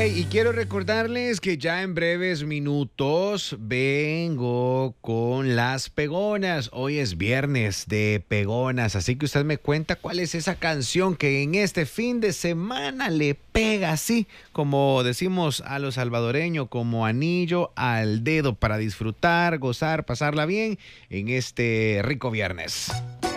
Y quiero recordarles que ya en breves minutos vengo con las pegonas. Hoy es viernes de pegonas, así que usted me cuenta cuál es esa canción que en este fin de semana le pega así, como decimos a los salvadoreños, como anillo al dedo para disfrutar, gozar, pasarla bien en este rico viernes.